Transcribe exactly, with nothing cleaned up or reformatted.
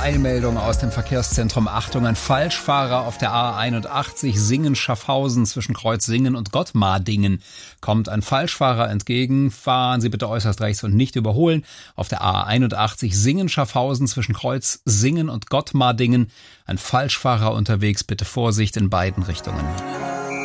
Eilmeldung aus dem Verkehrszentrum. Achtung, ein Falschfahrer auf der A einundachtzig Singen-Schaffhausen zwischen Kreuzsingen und Gottmardingen. Kommt ein Falschfahrer entgegen, fahren Sie bitte äußerst rechts und nicht überholen. Auf der A einundachtzig Singen-Schaffhausen zwischen Kreuzsingen und Gottmardingen. Ein Falschfahrer unterwegs, bitte Vorsicht in beiden Richtungen.